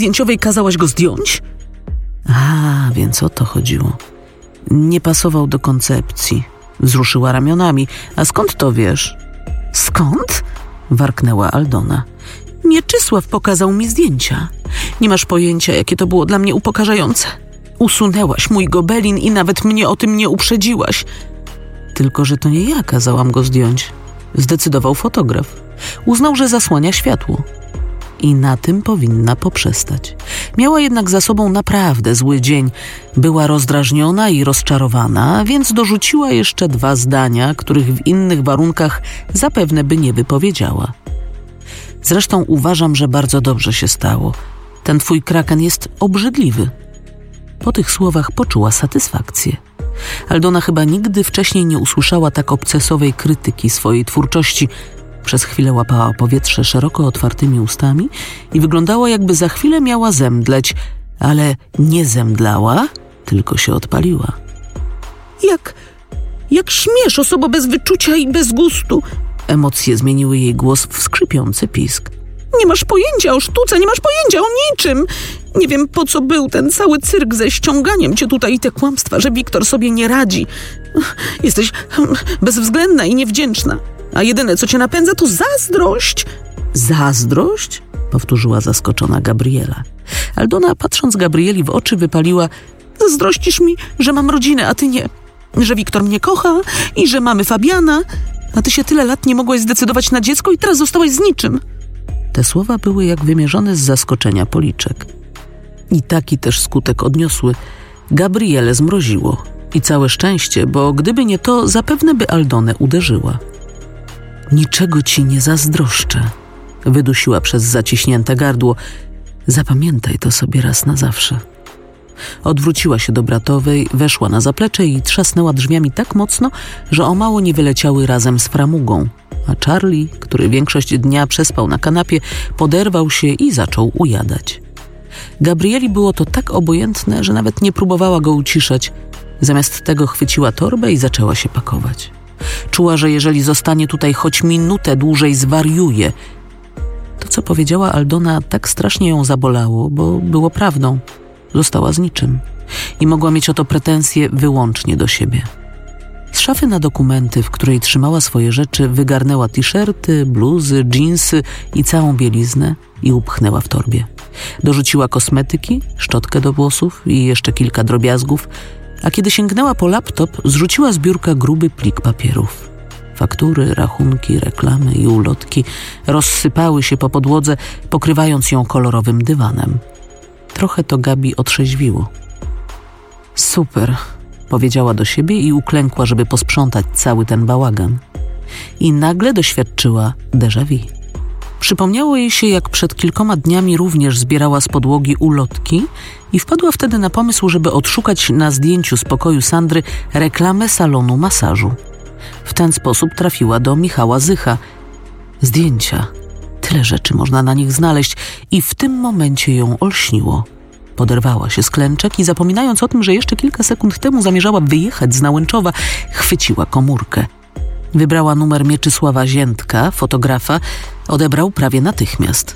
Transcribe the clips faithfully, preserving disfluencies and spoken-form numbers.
zdjęciowej kazałaś go zdjąć? A, więc o to chodziło. Nie pasował do koncepcji. Wzruszyła ramionami. A skąd to wiesz? Skąd? Warknęła Aldona. Mieczysław pokazał mi zdjęcia. Nie masz pojęcia, jakie to było dla mnie upokarzające. Usunęłaś mój gobelin i nawet mnie o tym nie uprzedziłaś. Tylko że to nie ja kazałam go zdjąć. Zdecydował fotograf. Uznał, że zasłania światło. I na tym powinna poprzestać. Miała jednak za sobą naprawdę zły dzień. Była rozdrażniona i rozczarowana, więc dorzuciła jeszcze dwa zdania, których w innych warunkach zapewne by nie wypowiedziała. Zresztą uważam, że bardzo dobrze się stało. Ten twój kraken jest obrzydliwy. Po tych słowach poczuła satysfakcję. Aldona chyba nigdy wcześniej nie usłyszała tak obcesowej krytyki swojej twórczości. Przez chwilę łapała powietrze szeroko otwartymi ustami i wyglądała, jakby za chwilę miała zemdleć, ale nie zemdlała, tylko się odpaliła. Jak, jak śmiesz, osobo bez wyczucia i bez gustu! Emocje zmieniły jej głos w skrzypiący pisk. Nie masz pojęcia o sztuce, nie masz pojęcia o niczym! Nie wiem, po co był ten cały cyrk ze ściąganiem cię tutaj i te kłamstwa, że Wiktor sobie nie radzi. Jesteś bezwzględna i niewdzięczna. A jedyne, co cię napędza, to zazdrość. Zazdrość? Powtórzyła zaskoczona Gabriela. Aldona, patrząc Gabrieli w oczy, wypaliła: zazdrościsz mi, że mam rodzinę, a ty nie. Że Wiktor mnie kocha i że mamy Fabiana, a ty się tyle lat nie mogłaś zdecydować na dziecko i teraz zostałaś z niczym. Te słowa były jak wymierzone z zaskoczenia policzek. I taki też skutek odniosły. Gabrielę zmroziło. I całe szczęście, bo gdyby nie to, zapewne by Aldonę uderzyła. Niczego ci nie zazdroszczę, wydusiła przez zaciśnięte gardło. Zapamiętaj to sobie raz na zawsze. Odwróciła się do bratowej, weszła na zaplecze i trzasnęła drzwiami tak mocno, że o mało nie wyleciały razem z framugą. A Charlie, który większość dnia przespał na kanapie, poderwał się i zaczął ujadać. Gabrieli było to tak obojętne, że nawet nie próbowała go uciszać. Zamiast tego chwyciła torbę i zaczęła się pakować. Czuła, że jeżeli zostanie tutaj choć minutę dłużej, zwariuje. To, co powiedziała Aldona, tak strasznie ją zabolało, bo było prawdą. Została z niczym i mogła mieć o to pretensje wyłącznie do siebie. Z szafy na dokumenty, w której trzymała swoje rzeczy, wygarnęła t-shirty, bluzy, dżinsy i całą bieliznę i upchnęła w torbie. Dorzuciła kosmetyki, szczotkę do włosów i jeszcze kilka drobiazgów, a kiedy sięgnęła po laptop, zrzuciła z biurka gruby plik papierów. Faktury, rachunki, reklamy i ulotki rozsypały się po podłodze, pokrywając ją kolorowym dywanem. Trochę to Gabi otrzeźwiło. Super, powiedziała do siebie i uklękła, żeby posprzątać cały ten bałagan. I nagle doświadczyła déjà vu. Przypomniało jej się, jak przed kilkoma dniami również zbierała z podłogi ulotki i wpadła wtedy na pomysł, żeby odszukać na zdjęciu z pokoju Sandry reklamę salonu masażu. W ten sposób trafiła do Michała Zycha. Zdjęcia. Tyle rzeczy można na nich znaleźć i w tym momencie ją olśniło. Poderwała się z klęczek i zapominając o tym, że jeszcze kilka sekund temu zamierzała wyjechać z Nałęczowa, chwyciła komórkę. Wybrała numer Mieczysława Ziętka, fotografa, odebrał prawie natychmiast.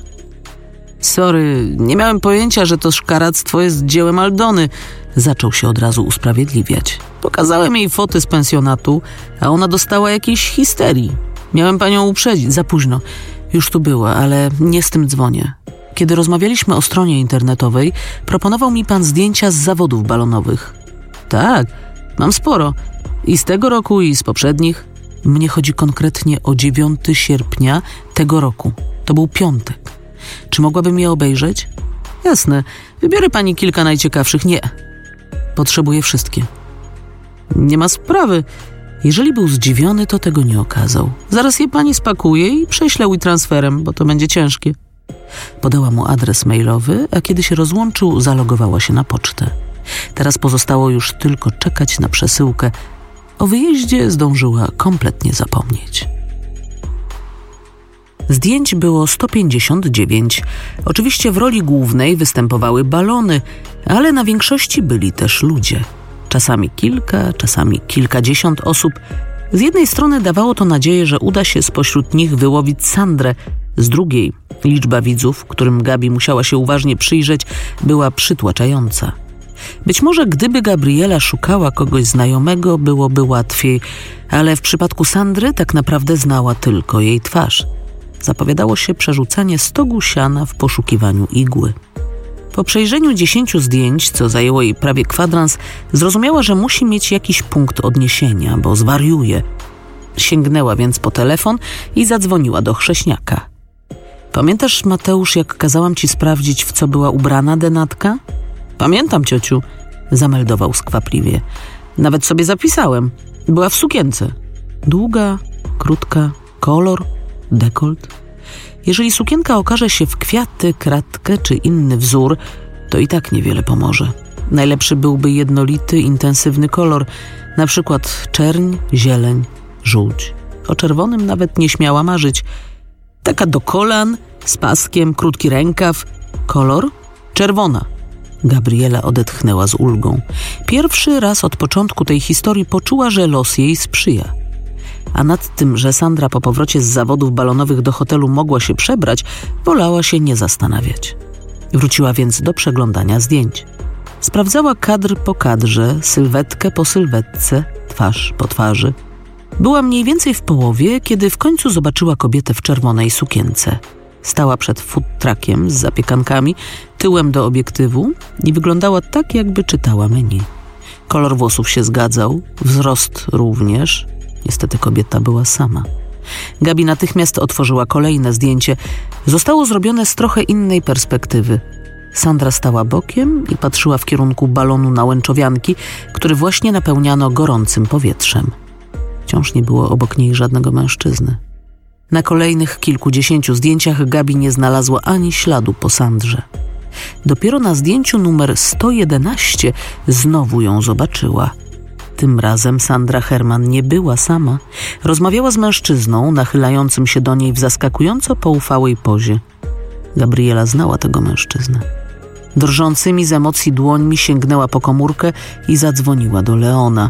Sorry, nie miałem pojęcia, że to szkaractwo jest dziełem Aldony. Zaczął się od razu usprawiedliwiać. Pokazałem jej foty z pensjonatu, a ona dostała jakiejś histerii. Miałem panią uprzedzić, za późno. Już tu była, ale nie z tym dzwonię. Kiedy rozmawialiśmy o stronie internetowej, proponował mi pan zdjęcia z zawodów balonowych. Tak, mam sporo. I z tego roku, i z poprzednich. Mnie chodzi konkretnie o dziewiątego sierpnia tego roku. To był piątek. Czy mogłabym je obejrzeć? Jasne. Wybiorę pani kilka najciekawszych. Nie. Potrzebuję wszystkie. Nie ma sprawy. Jeżeli był zdziwiony, to tego nie okazał. Zaraz je pani spakuje i prześlę WeTransferem, bo to będzie ciężkie. Podała mu adres mailowy, a kiedy się rozłączył, zalogowała się na pocztę. Teraz pozostało już tylko czekać na przesyłkę. O wyjeździe zdążyła kompletnie zapomnieć. Zdjęć było sto pięćdziesiąt dziewięć. Oczywiście w roli głównej występowały balony, ale na większości byli też ludzie. Czasami kilka, czasami kilkadziesiąt osób. Z jednej strony dawało to nadzieję, że uda się spośród nich wyłowić Sandrę, Z drugiej, liczba widzów, którym Gabi musiała się uważnie przyjrzeć, była przytłaczająca. Być może gdyby Gabriela szukała kogoś znajomego, byłoby łatwiej, ale w przypadku Sandry tak naprawdę znała tylko jej twarz. Zapowiadało się przerzucanie stogu siana w poszukiwaniu igły. Po przejrzeniu dziesięciu zdjęć, co zajęło jej prawie kwadrans, zrozumiała, że musi mieć jakiś punkt odniesienia, bo zwariuje. Sięgnęła więc po telefon i zadzwoniła do chrześniaka. Pamiętasz, Mateusz, jak kazałam ci sprawdzić, w co była ubrana denatka? Pamiętam, ciociu, zameldował skwapliwie. Nawet sobie zapisałem. Była w sukience. Długa, krótka, kolor, dekolt. Jeżeli sukienka okaże się w kwiaty, kratkę czy inny wzór, to i tak niewiele pomoże. Najlepszy byłby jednolity, intensywny kolor, na przykład czerń, zieleń, żółć. O czerwonym nawet nie śmiała marzyć. Taka do kolan, z paskiem, krótki rękaw. Kolor? Czerwona. Gabriela odetchnęła z ulgą. Pierwszy raz od początku tej historii poczuła, że los jej sprzyja. A nad tym, że Sandra po powrocie z zawodów balonowych do hotelu mogła się przebrać, wolała się nie zastanawiać. Wróciła więc do przeglądania zdjęć. Sprawdzała kadr po kadrze, sylwetkę po sylwetce, twarz po twarzy. Była mniej więcej w połowie, kiedy w końcu zobaczyła kobietę w czerwonej sukience. Stała przed food truckiem z zapiekankami, tyłem do obiektywu i wyglądała tak, jakby czytała menu. Kolor włosów się zgadzał, wzrost również. Niestety kobieta była sama. Gabi natychmiast otworzyła kolejne zdjęcie. Zostało zrobione z trochę innej perspektywy. Sandra stała bokiem i patrzyła w kierunku balonu na łęczowianki, który właśnie napełniano gorącym powietrzem. Wciąż nie było obok niej żadnego mężczyzny. Na kolejnych kilkudziesięciu zdjęciach Gabi nie znalazła ani śladu po Sandrze. Dopiero na zdjęciu numer sto jedenaście znowu ją zobaczyła. Tym razem Sandra Herman nie była sama. Rozmawiała z mężczyzną nachylającym się do niej w zaskakująco poufałej pozie. Gabriela znała tego mężczyznę. Drżącymi z emocji dłońmi sięgnęła po komórkę i zadzwoniła do Leona.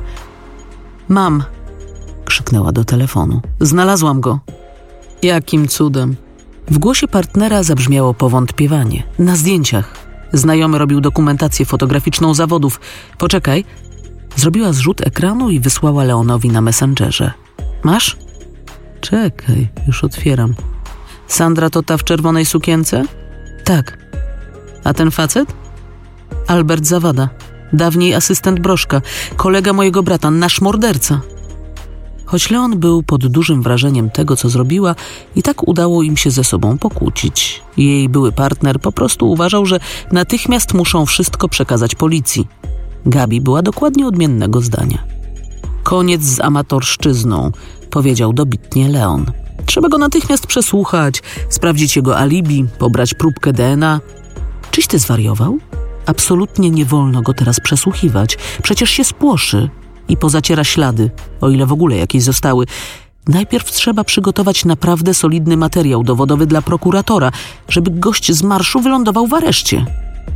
Mam! Krzyknęła do telefonu. Znalazłam go. Jakim cudem? W głosie partnera zabrzmiało powątpiewanie. Na zdjęciach. Znajomy robił dokumentację fotograficzną zawodów. Poczekaj. Zrobiła zrzut ekranu i wysłała Leonowi na Messengerze. Masz? Czekaj, już otwieram. Sandra to ta w czerwonej sukience? Tak. A ten facet? Albert Zawada. Dawniej asystent Broszka. Kolega mojego brata, nasz morderca. Choć Leon był pod dużym wrażeniem tego, co zrobiła, i tak udało im się ze sobą pokłócić. Jej były partner po prostu uważał, że natychmiast muszą wszystko przekazać policji. Gabi była dokładnie odmiennego zdania. Koniec z amatorszczyzną, powiedział dobitnie Leon. Trzeba go natychmiast przesłuchać, sprawdzić jego alibi, pobrać próbkę D N A. Czyś ty zwariował? Absolutnie nie wolno go teraz przesłuchiwać. Przecież się spłoszy i pozaciera ślady, o ile w ogóle jakieś zostały. Najpierw trzeba przygotować naprawdę solidny materiał dowodowy dla prokuratora, żeby gość z marszu wylądował w areszcie.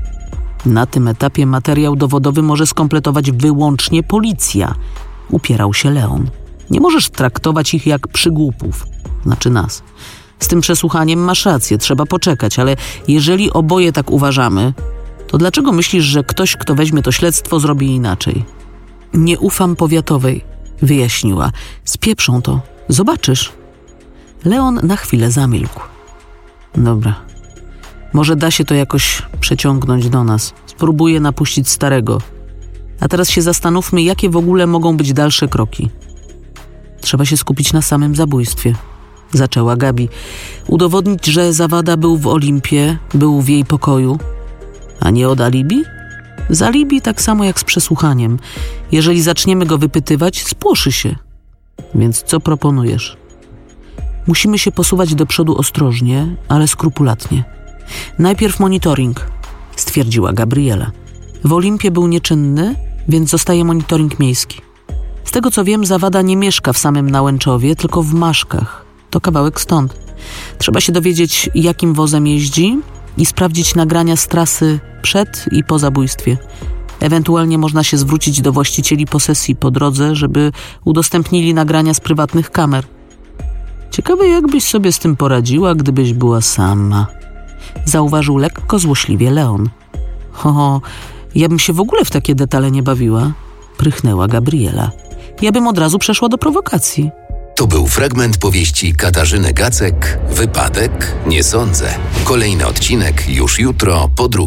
Na tym etapie materiał dowodowy może skompletować wyłącznie policja, upierał się Leon. Nie możesz traktować ich jak przygłupów, znaczy nas. Z tym przesłuchaniem masz rację, trzeba poczekać, ale jeżeli oboje tak uważamy, to dlaczego myślisz, że ktoś, kto weźmie to śledztwo, zrobi inaczej? Nie ufam powiatowej, wyjaśniła. Spieprzą to, zobaczysz. Leon na chwilę zamilkł. Dobra. Może da się to jakoś przeciągnąć do nas. Spróbuję napuścić starego. A teraz się zastanówmy, jakie w ogóle mogą być dalsze kroki. Trzeba się skupić na samym zabójstwie. Zaczęła Gabi. Udowodnić, że Zawada był w Olimpie, był w jej pokoju. A nie od alibi? Z alibi tak samo jak z przesłuchaniem. Jeżeli zaczniemy go wypytywać, spłoszy się. Więc co proponujesz? Musimy się posuwać do przodu ostrożnie, ale skrupulatnie. Najpierw monitoring, stwierdziła Gabriela. W Olimpie był nieczynny, więc zostaje monitoring miejski. Z tego co wiem, Zawada nie mieszka w samym Nałęczowie, tylko w Maszkach. To kawałek stąd. Trzeba się dowiedzieć, jakim wozem jeździ i sprawdzić nagrania z trasy przed i po zabójstwie. Ewentualnie można się zwrócić do właścicieli posesji po drodze, żeby udostępnili nagrania z prywatnych kamer. Ciekawe, jakbyś sobie z tym poradziła, gdybyś była sama. Zauważył lekko złośliwie Leon. Ho, ja bym się w ogóle w takie detale nie bawiła, prychnęła Gabriela. Ja bym od razu przeszła do prowokacji. To był fragment powieści Katarzyny Gacek, Wypadek? Nie sądzę. Kolejny odcinek już jutro po drugiej.